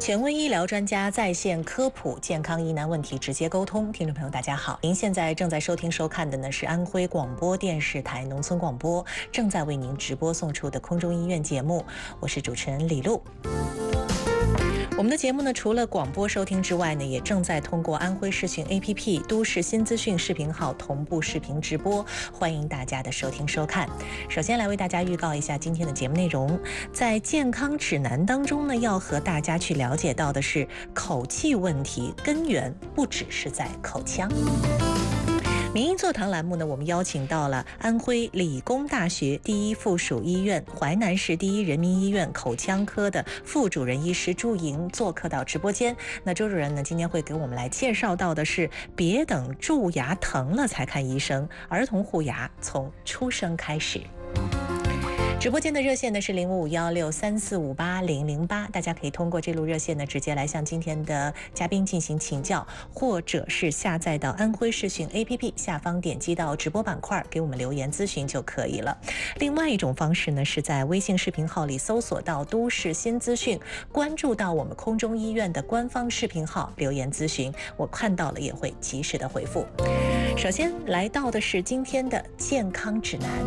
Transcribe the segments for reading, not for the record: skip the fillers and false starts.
权威医疗专家在线科普健康疑难问题直接沟通。听众朋友大家好，您现在正在收听收看的呢是安徽广播电视台农村广播正在为您直播送出的空中医院节目，我是主持人李璐。我们的节目呢，除了广播收听之外呢，也正在通过安徽视讯 APP、都市新资讯视频号同步视频直播，欢迎大家的收听收看。首先来为大家预告一下今天的节目内容，在健康指南当中呢，要和大家去了解到的是口气问题根源不只是在口腔。民医座谈栏目呢，我们邀请到了安徽理工大学第一附属医院、淮南市第一人民医院口腔科的副主任医师朱莹做客到直播间。那周主任呢，今天会给我们来介绍到的是别等蛀牙疼了才看医生，儿童护牙从出生开始。直播间的热线呢是055163458008，大家可以通过这路热线呢直接来向今天的嘉宾进行请教，或者是下载到安徽视讯 APP 下方点击到直播板块给我们留言咨询就可以了。另外一种方式呢是在微信视频号里搜索到都市新资讯，关注到我们空中医院的官方视频号留言咨询，我看到了也会及时的回复。首先来到的是今天的健康指南。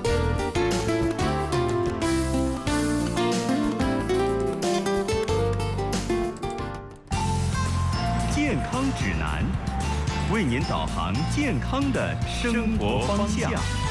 健康指南，为您导航健康的生活方向。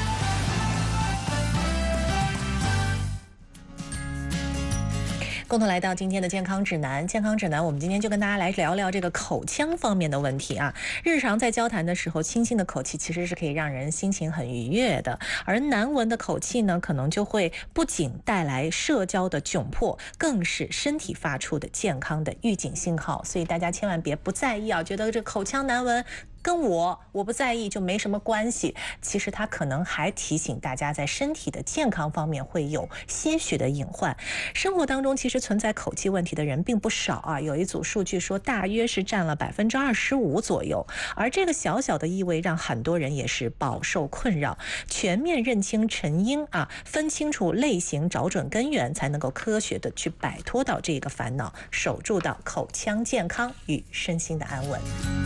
共同来到今天的健康指南。健康指南，我们今天就跟大家来聊聊这个口腔方面的问题啊。日常在交谈的时候，清新的口气其实是可以让人心情很愉悦的，而难闻的口气呢，可能就会不仅带来社交的窘迫，更是身体发出的健康的预警信号。所以大家千万别不在意啊，觉得这口腔难闻跟我不在意就没什么关系，其实它可能还提醒大家在身体的健康方面会有些许的隐患。生活当中其实存在口气问题的人并不少啊，有一组数据说大约是占了25%左右，而这个小小的异味让很多人也是饱受困扰。全面认清成因啊，分清楚类型，找准根源，才能够科学的去摆脱到这个烦恼，守住到口腔健康与身心的安稳。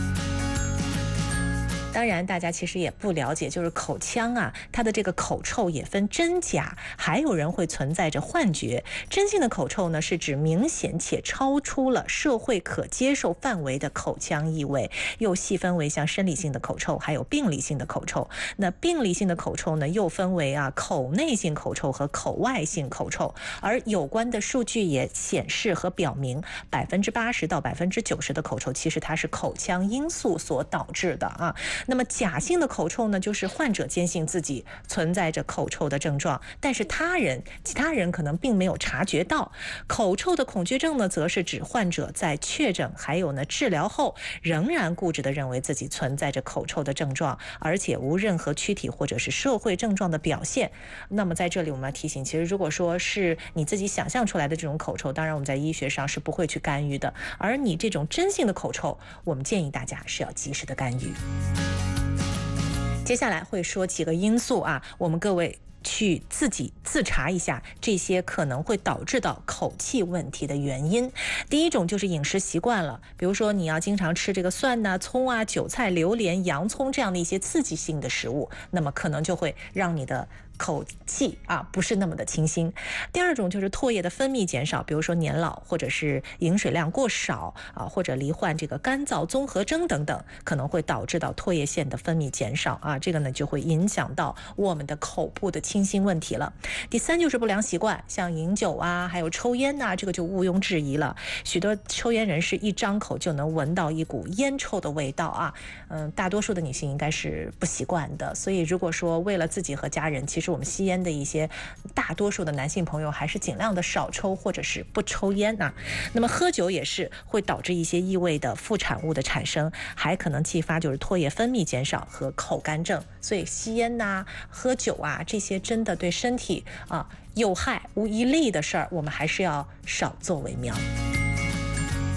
当然大家其实也不了解，就是口腔啊，它的这个口臭也分真假，还有人会存在着幻觉。真性的口臭呢，是指明显且超出了社会可接受范围的口腔异味，又细分为像生理性的口臭还有病理性的口臭。那病理性的口臭呢，又分为口内性口臭和口外性口臭，而有关的数据也显示和表明80%到90%的口臭其实它是口腔因素所导致的啊。那么假性的口臭呢，就是患者坚信自己存在着口臭的症状，但是其他人可能并没有察觉到。口臭的恐惧症呢，则是指患者在确诊还有治疗后，仍然固执地认为自己存在着口臭的症状，而且无任何躯体或者是社会症状的表现。那么在这里我们要提醒，其实如果说是你自己想象出来的这种口臭，当然我们在医学上是不会去干预的，而你这种真性的口臭，我们建议大家是要及时的干预。接下来会说几个因素啊，我们各位去自己自查一下这些可能会导致到口气问题的原因。第一种就是饮食习惯了，比如说你要经常吃这个蒜啊、葱啊、韭菜、榴莲、洋葱这样的一些刺激性的食物，那么可能就会让你的口气不是那么的清新。第二种就是唾液的分泌减少，比如说年老或者是饮水量过少或者罹患这个干燥综合征等等，可能会导致到唾液腺的分泌减少这个呢就会影响到我们的口部的清新问题了。第三就是不良习惯，像饮酒还有抽烟这个就毋庸置疑了。许多抽烟人士一张口就能闻到一股烟臭的味道大多数的女性应该是不习惯的，所以如果说为了自己和家人，其实我们吸烟的一些大多数的男性朋友还是尽量的少抽或者是不抽烟那么喝酒也是会导致一些异味的副产物的产生，还可能激发就是唾液分泌减少和口干症。所以吸烟喝酒这些真的对身体有害无一利的事儿，我们还是要少做为妙。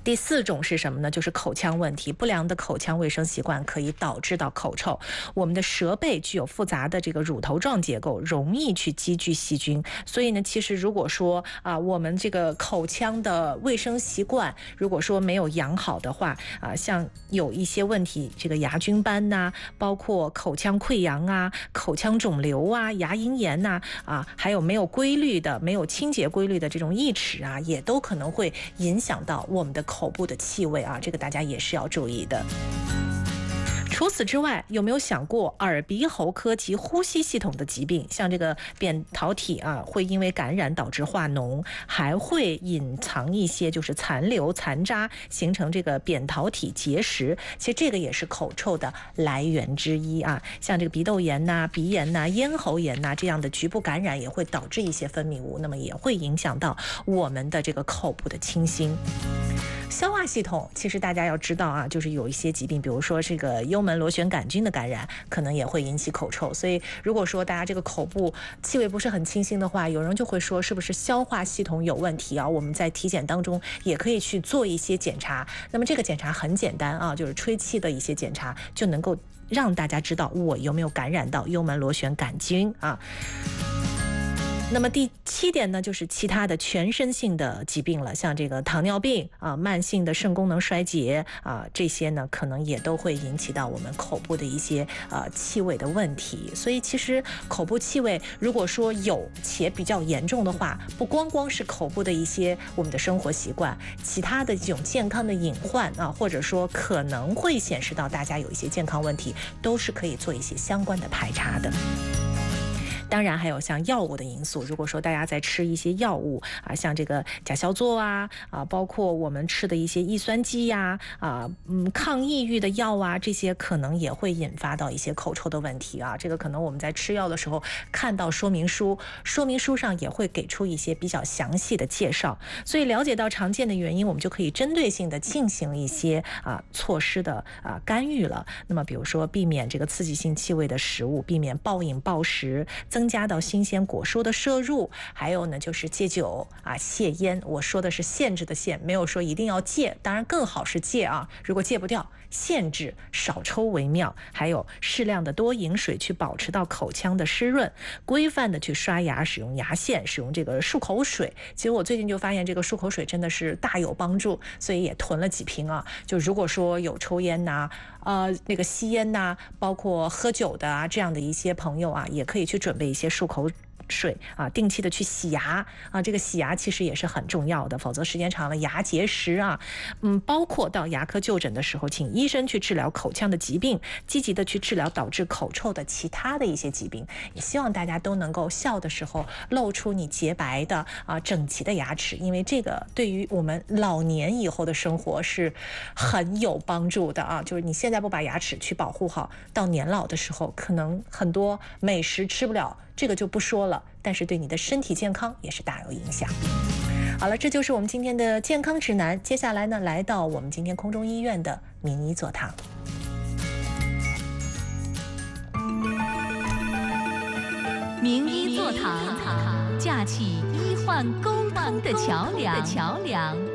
第4种是什么呢？就是口腔问题，不良的口腔卫生习惯可以导致到口臭。我们的舌背具有复杂的这个乳头状结构，容易去积聚细菌，所以呢，其实如果说我们这个口腔的卫生习惯如果说没有养好的话像有一些问题，这个牙菌斑呐，包括口腔溃疡啊、口腔肿瘤啊、牙龈炎呐还有没有规律的、没有清洁规律的这种异齿也都可能会影响到我们的口部的气味这个大家也是要注意的。除此之外，有没有想过耳鼻喉科及呼吸系统的疾病，像这个扁桃体会因为感染导致化脓，还会隐藏一些就是残留残渣，形成这个扁桃体结石。其实这个也是口臭的来源之一像这个鼻窦炎呐、鼻炎呐、咽喉炎呐这样的局部感染也会导致一些分泌物，那么也会影响到我们的这个口部的清新。消化系统其实大家要知道就是有一些疾病，比如说这个幽门螺旋杆菌的感染，可能也会引起口臭。所以如果说大家这个口部气味不是很清新的话，有人就会说是不是消化系统有问题我们在体检当中也可以去做一些检查。那么这个检查很简单就是吹气的一些检查，就能够让大家知道我有没有感染到幽门螺旋杆菌那么第7点呢，就是其他的全身性的疾病了，像这个糖尿病慢性的肾功能衰竭这些呢，可能也都会引起到我们口部的一些气味的问题。所以其实口部气味如果说有且比较严重的话，不光光是口部的一些我们的生活习惯，其他的这种健康的隐患或者说可能会显示到大家有一些健康问题，都是可以做一些相关的排查的。当然还有像药物的因素，如果说大家在吃一些药物像这个甲硝唑包括我们吃的一些抑酸剂抗抑郁的药这些可能也会引发到一些口臭的问题这个可能我们在吃药的时候看到说明书上也会给出一些比较详细的介绍。所以了解到常见的原因，我们就可以针对性的进行一些措施的干预了。那么比如说避免这个刺激性气味的食物，避免暴饮暴食，增加到新鲜果蔬的摄入，还有呢就是戒酒戒烟。我说的是限制的限，没有说一定要戒，当然更好是戒如果戒不掉，限制少抽为妙。还有适量的多饮水，去保持到口腔的湿润，规范的去刷牙，使用牙线，使用这个漱口水。其实我最近就发现这个漱口水真的是大有帮助，所以也囤了几瓶就如果说有抽烟那个吸烟包括喝酒的这样的一些朋友也可以去准备一些漱口水定期的去洗牙这个洗牙其实也是很重要的，否则时间长了牙结石包括到牙科就诊的时候，请医生去治疗口腔的疾病，积极的去治疗导致口臭的其他的一些疾病。也希望大家都能够笑的时候露出你洁白的整齐的牙齿，因为这个对于我们老年以后的生活是很有帮助的就是你现在不把牙齿去保护好，到年老的时候可能很多美食吃不了，这个就不说了，但是对你的身体健康也是大有影响。好了，这就是我们今天的健康指南。接下来呢，来到我们今天空中医院的名医座堂。 名医座堂，架起医患沟通的桥梁。